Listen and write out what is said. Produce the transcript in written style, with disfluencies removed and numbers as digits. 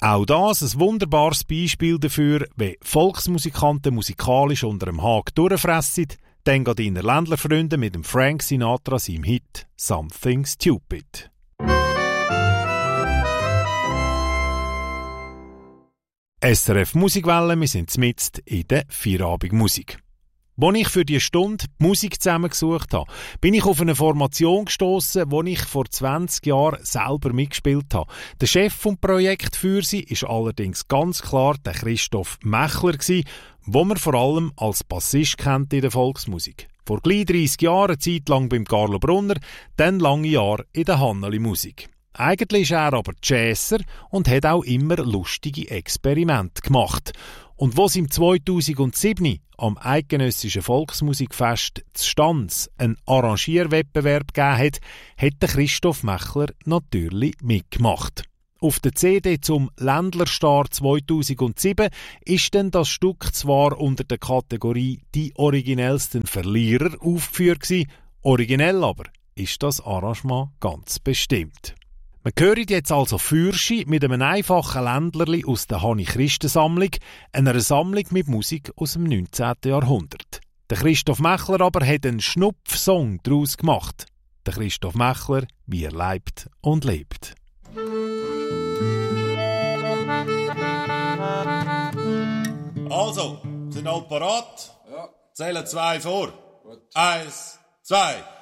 Auch das ein wunderbares Beispiel dafür, wie Volksmusikanten musikalisch unter dem Haken durchfressen. Dann geht deine Ländlerfreunde mit dem Frank Sinatra seinem Hit «Something Stupid». SRF Musikwelle, wir sind mitten in der Feierabendmusik. Als ich für die Stunde die Musik zusammengesucht habe, bin ich auf eine Formation gestossen, die ich vor 20 Jahren selber mitgespielt habe. Der Chef vom Projekt für sie ist allerdings ganz klar der Christoph Mechler gsi, wo man vor allem als Bassist kennt in der Volksmusik. Vor gleich 30 Jahren eine Zeit lang beim Carlo Brunner, dann lange Jahre in der Hanneli Musik. Eigentlich ist er aber Jazzer und hat auch immer lustige Experimente gemacht. Und was im 2007 am Eidgenössischen Volksmusikfest zu Stanz einen Arrangierwettbewerb gegeben hat, hat der Christoph Mechler natürlich mitgemacht. Auf der CD zum Ländlerstar 2007 ist dann das Stück zwar unter der Kategorie «Die originellsten Verlierer» aufgeführt gewesen, originell aber ist das Arrangement ganz bestimmt. Wir hören jetzt also Fürschi mit einem einfachen Ländlerli aus der Hanni-Christen-Sammlung, einer Sammlung mit Musik aus dem 19. Jahrhundert. Der Christoph Mechler aber hat einen Schnupfsong daraus gemacht. Der Christoph Mechler, wie er leibt und lebt. Also, sind alle parat? Ja. Zählen 2 vor. Gut. 1, 2.